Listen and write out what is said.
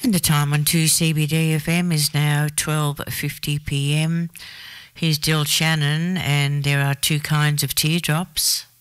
And the time on 2CBD FM is now 12:50 p.m. Here's Dill Shannon, and there are two kinds of teardrops.